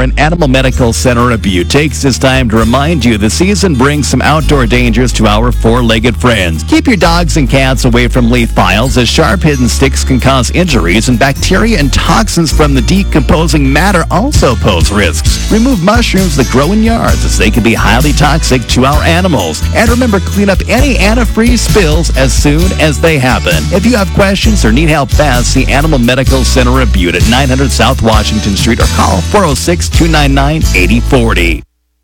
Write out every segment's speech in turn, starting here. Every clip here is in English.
and Animal Medical Center of Butte takes this time to remind you the season brings some outdoor dangers to our four-legged friends. Keep your dogs and cats away from leaf piles, as sharp hidden sticks can cause injuries, and bacteria and toxins from the decomposing matter also pose risks. Remove mushrooms that grow in yards, as they can be highly toxic to our animals. And remember, clean up any antifreeze spills as soon as they happen. If you have questions or need help fast, see Animal Medical Center of Butte at 900 South Washington Street or call 406-299-8040.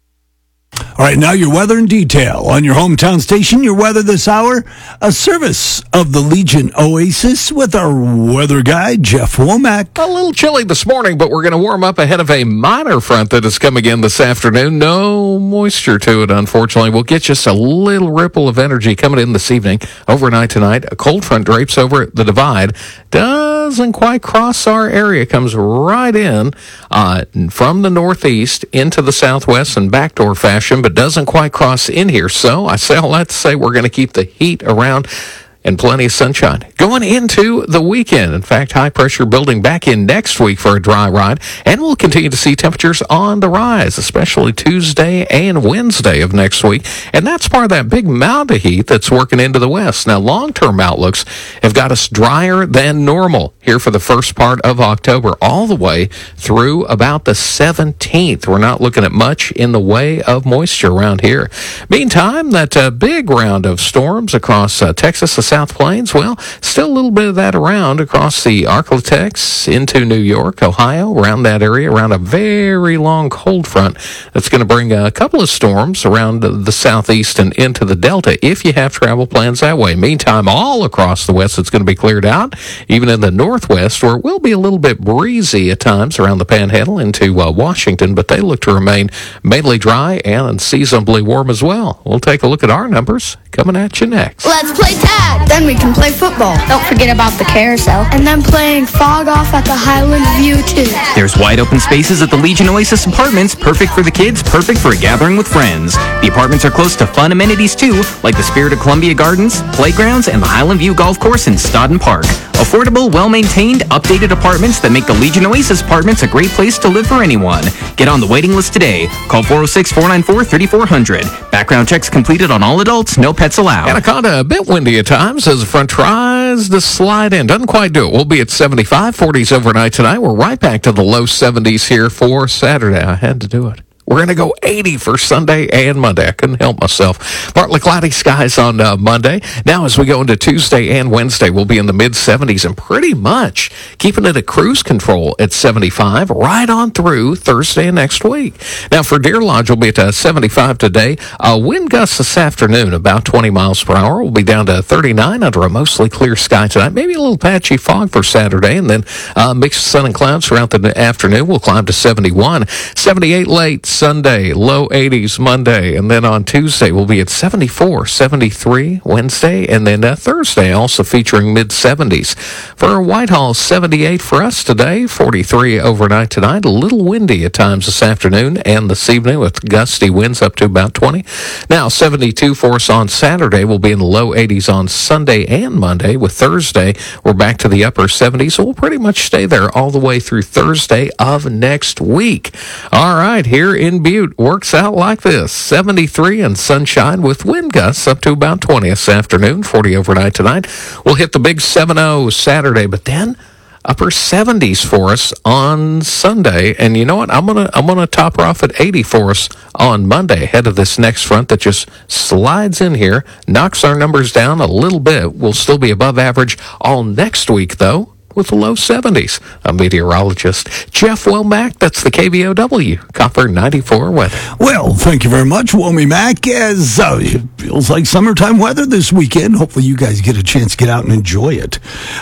All right, now your weather in detail. On your hometown station, your weather this hour, a service of the Legion Oasis with our weather guy, Jeff Womack. A little chilly this morning, but we're going to warm up ahead of a minor front that is coming in this afternoon. No moisture to it, unfortunately. We'll get just a little ripple of energy coming in this evening. Overnight tonight, a cold front drapes over the divide. Doesn't quite cross our area, comes right in from the northeast into the southwest in backdoor fashion, but doesn't quite cross in here. So I say all that to say we're going to keep the heat around and plenty of sunshine going into the weekend. In fact, high pressure building back in next week for a dry ride, and we'll continue to see temperatures on the rise, especially Tuesday and Wednesday of next week. And that's part of that big mound of heat that's working into the west. Now, long-term outlooks have got us drier than normal here for the first part of October, all the way through about the 17th. We're not looking at much in the way of moisture around here. Meantime, that big round of storms across Texas, the South Plains, well, still a little bit of that around across the Arklatex into New York, Ohio, around that area, around a very long cold front that's going to bring a couple of storms around the southeast and into the Delta if you have travel plans that way. Meantime, all across the west, it's going to be cleared out, even in the northwest, where it will be a little bit breezy at times around the Panhandle into Washington, but they look to remain mainly dry and unseasonably warm as well. We'll take a look at our numbers coming at you next. Let's play tag. Then we can play football. Don't forget about the carousel. And then playing fog off at the Highland View, too. There's wide open spaces at the Legion Oasis Apartments, perfect for the kids, perfect for a gathering with friends. The apartments are close to fun amenities, too, like the Spirit of Columbia Gardens, playgrounds, and the Highland View Golf Course in Stodden Park. Affordable, well-maintained, updated apartments that make the Legion Oasis Apartments a great place to live for anyone. Get on the waiting list today. Call 406-494-3400. Background checks completed on all adults, no pets allowed. Anaconda, a bit windy at times as the front tries to slide in. Doesn't quite do it. We'll be at 75, 40s overnight tonight. We're right back to the low 70s here for Saturday. I had to do it. We're going to go 80 for Sunday and Monday. I couldn't help myself. Partly cloudy skies on Monday. Now, as we go into Tuesday and Wednesday, we'll be in the mid-70s and pretty much keeping it at cruise control at 75 right on through Thursday and next week. Now, for Deer Lodge, we'll be at 75 today. Wind gusts this afternoon, about 20 miles per hour. We'll be down to 39 under a mostly clear sky tonight. Maybe a little patchy fog for Saturday, and then mixed sun and clouds throughout the afternoon. We'll climb to 71. 78 late Sunday, low 80s Monday, and then on Tuesday we'll be at 74, 73 Wednesday, and then Thursday also featuring mid-70s. For Whitehall, 78 for us today, 43 overnight tonight, a little windy at times this afternoon and this evening with gusty winds up to about 20. Now 72 for us on Saturday. We'll be in the low 80s on Sunday and Monday. With Thursday, we're back to the upper 70s, so we'll pretty much stay there all the way through Thursday of next week. All right, here in Butte works out like this: 73 and sunshine with wind gusts up to about 20 this afternoon, 40 overnight tonight. We'll hit the big 7-0 Saturday, but then upper 70s for us on Sunday. And you know what? I'm gonna top her off at 80 for us on Monday ahead of this next front that just slides in here, knocks our numbers down a little bit. We'll still be above average all next week, though, with the low 70s. I'm meteorologist Jeff Womack. That's the KVOW Copper 94 weather. Well, thank you very much, Womy Mac. As it feels like summertime weather this weekend. Hopefully you guys get a chance to get out and enjoy it.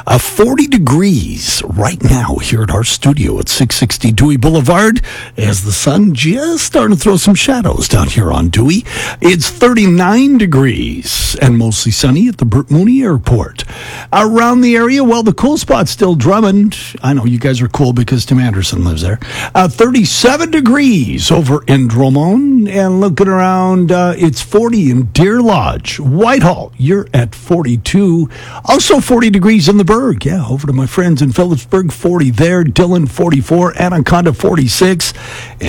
40 degrees right now here at our studio at 660 Dewey Boulevard, as the sun just starting to throw some shadows down here on Dewey. It's 39 degrees and mostly sunny at the Burt Mooney Airport. Around the area, well, the cool spot's still Drummond. I know you guys are cool because Tim Anderson lives there. 37 degrees over in Drummond, and looking around, it's 40 in Deer Lodge. Whitehall, you're at 42. Also 40 degrees in the Berg. Yeah, over to my friends in Phillipsburg, 40 there. Dillon, 44. Anaconda, 46.